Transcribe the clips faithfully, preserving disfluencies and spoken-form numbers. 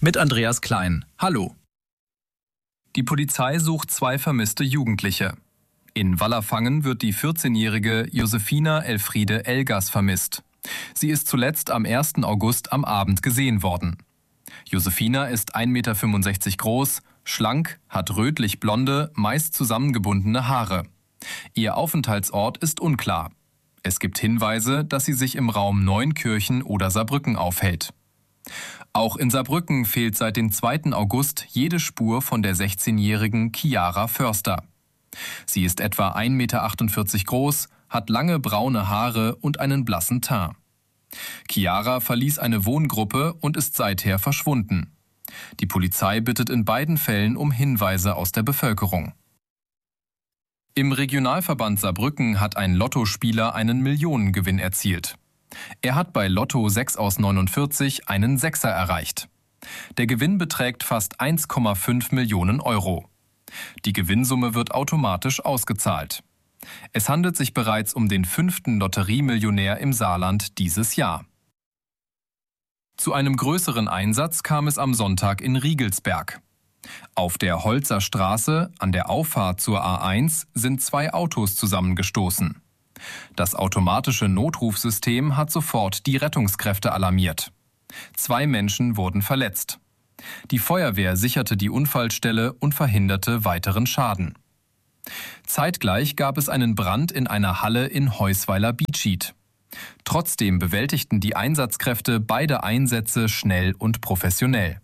Mit Andreas Klein. Hallo. Die Polizei sucht zwei vermisste Jugendliche. In Wallerfangen wird die vierzehnjährige Josefina Elfriede Elgas vermisst. Sie ist zuletzt am ersten August am Abend gesehen worden. Josefina ist ein Meter fünfundsechzig groß, schlank, hat rötlich-blonde, meist zusammengebundene Haare. Ihr Aufenthaltsort ist unklar. Es gibt Hinweise, dass sie sich im Raum Neunkirchen oder Saarbrücken aufhält. Auch in Saarbrücken fehlt seit dem zweiten August jede Spur von der sechzehnjährigen Chiara Förster. Sie ist etwa ein Meter achtundvierzig groß, hat lange braune Haare und einen blassen Teint. Chiara verließ eine Wohngruppe und ist seither verschwunden. Die Polizei bittet in beiden Fällen um Hinweise aus der Bevölkerung. Im Regionalverband Saarbrücken hat ein Lottospieler einen Millionengewinn erzielt. Er hat bei Lotto sechs aus neunundvierzig einen Sechser erreicht. Der Gewinn beträgt fast eins Komma fünf Millionen Euro. Die Gewinnsumme wird automatisch ausgezahlt. Es handelt sich bereits um den fünften Lotteriemillionär im Saarland dieses Jahr. Zu einem größeren Einsatz kam es am Sonntag in Riegelsberg. Auf der Holzer Straße an der Auffahrt zur A eins sind zwei Autos zusammengestoßen. Das automatische Notrufsystem hat sofort die Rettungskräfte alarmiert. Zwei Menschen wurden verletzt. Die Feuerwehr sicherte die Unfallstelle und verhinderte weiteren Schaden. Zeitgleich gab es einen Brand in einer Halle in Heusweiler-Biedschied. Trotzdem bewältigten die Einsatzkräfte beide Einsätze schnell und professionell.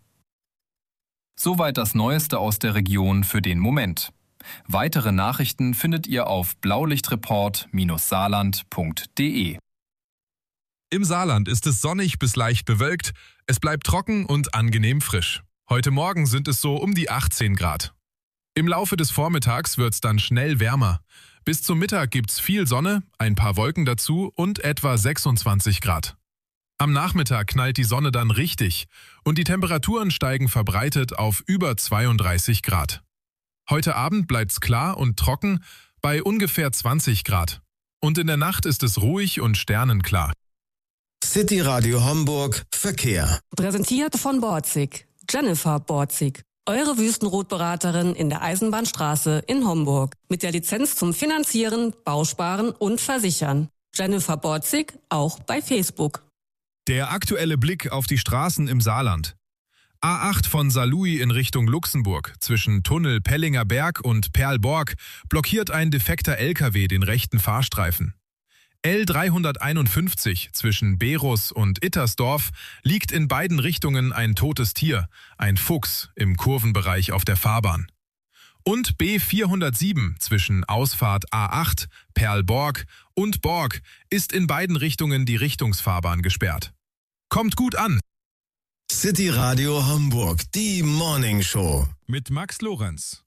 Soweit das Neueste aus der Region für den Moment. Weitere Nachrichten findet ihr auf blaulichtreport Bindestrich saarland Punkt de. Im Saarland ist es sonnig bis leicht bewölkt, es bleibt trocken und angenehm frisch. Heute Morgen sind es so um die achtzehn Grad. Im Laufe des Vormittags wird es dann schnell wärmer. Bis zum Mittag gibt's viel Sonne, ein paar Wolken dazu und etwa sechsundzwanzig Grad. Am Nachmittag knallt die Sonne dann richtig und die Temperaturen steigen verbreitet auf über zweiunddreißig Grad. Heute Abend bleibt's klar und trocken bei ungefähr zwanzig Grad. Und in der Nacht ist es ruhig und sternenklar. City Radio Homburg Verkehr. Präsentiert von Borzig. Jennifer Borzig. Eure Wüstenrotberaterin in der Eisenbahnstraße in Homburg. Mit der Lizenz zum Finanzieren, Bausparen und Versichern. Jennifer Borzig auch bei Facebook. Der aktuelle Blick auf die Straßen im Saarland. A acht von Saarlouis in Richtung Luxemburg zwischen Tunnel Pellinger Berg und Perlborg blockiert ein defekter L K W den rechten Fahrstreifen. L dreihunderteinundfünfzig zwischen Berus und Ittersdorf liegt in beiden Richtungen ein totes Tier, ein Fuchs im Kurvenbereich auf der Fahrbahn. Und B vierhundertsieben zwischen Ausfahrt A acht, Perlborg und Borg ist in beiden Richtungen die Richtungsfahrbahn gesperrt. Kommt gut an! City Radio Homburg, die Morning Show. Mit Max Lorenz.